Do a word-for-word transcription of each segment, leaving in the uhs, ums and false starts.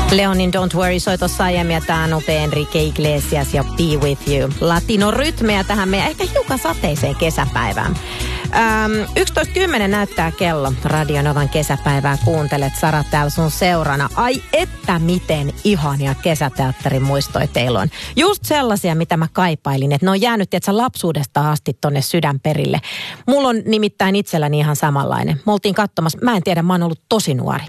Leonin Don't Worry soi tuossa aiemmin ja tää on upea Enrique Iglesias ja Be With You. Latino-rytmejä tähän meidän ehkä hiukan sateiseen kesäpäivään. Ähm, yksitoista kymmenen näyttää kello. Radio Novan kesäpäivää kuuntelet. Sara täällä sun seurana. Ai että miten ihania kesäteatterin muistoja teillä on. Just sellaisia, mitä mä kaipailin. Että ne on jäänyt tietsä, lapsuudesta asti tonne sydänperille. Mulla on nimittäin itselläni ihan samanlainen. Me oltiin katsomassa, mä en tiedä, mä oon ollut tosi nuori.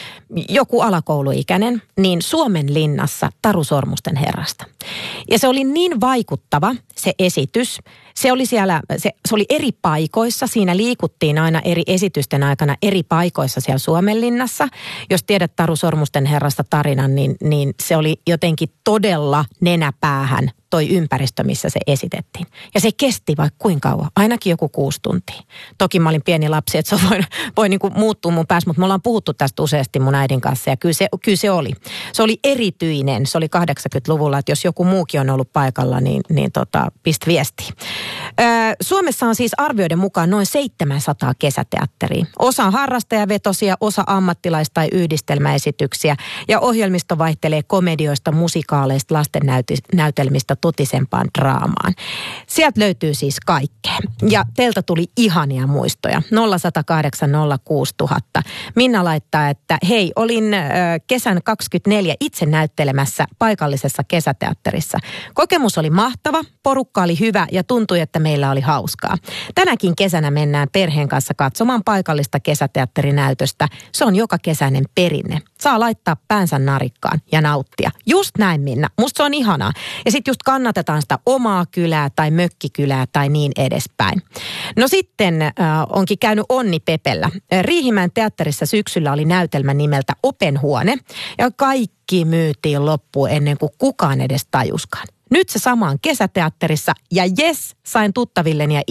Joku alakouluikäinen, niin Suomen linnassa Taru Sormusten herrasta. Ja se oli niin vaikuttava se esitys. Se oli siellä, se, se oli eri paikoissa. Siinä liikuttiin aina eri esitysten aikana eri paikoissa siellä Suomenlinnassa. Jos tiedät Taru Sormusten herrasta tarinan, niin, niin se oli jotenkin todella nenäpäähän toi ympäristö, missä se esitettiin. Ja se kesti vaikka kuinka kauan, ainakin joku kuusi tuntia. Toki mä olin pieni lapsi, että se voi, voi niin kuin muuttua mun päässä, mutta me ollaan puhuttu tästä useasti mun äidin kanssa ja kyllä se, kyllä se oli. Se oli erityinen, se oli kahdeksankymmentäluvulla, että jos joku muukin on ollut paikalla, niin, niin tota, pist viestiä. Öö, Suomessa on siis arvioiden mukaan noin seitsemänsataa kesäteatteria. Osa on harrastajavetosia, osa ammattilais- tai yhdistelmäesityksiä ja ohjelmisto vaihtelee komedioista, musikaaleista, lastennäytelmistä totisempaan draamaan. Sieltä löytyy siis kaikkea. Ja teiltä tuli ihania muistoja. nolla yksi nolla kahdeksan nolla kuusi nolla nolla nolla. Minna laittaa, että hei, olin ö, kesän kaksikymmentäneljä itse näyttelemässä paikallisessa kesäteatterissa. Kokemus oli mahtava, porukka oli hyvä ja tuntui, että meillä oli hauskaa. Tänäkin kesänä mennään perheen kanssa katsomaan paikallista kesäteatterinäytöstä. Se on joka kesäinen perinne. Saa laittaa päänsä narikkaan ja nauttia. Just näin, Minna. Musta se on ihanaa. Ja sitten just kannatetaan sitä omaa kylää tai mökkikylää tai niin edespäin. No sitten äh, onkin käynyt onni Pepellä. Riihimäen teatterissa syksyllä oli näytelmä nimeltä Openhuone. Ja kaikki myytiin loppuun ennen kuin kukaan edes tajuskaan. Nyt se sama on kesäteatterissa ja jes, sain tuttavilleni ja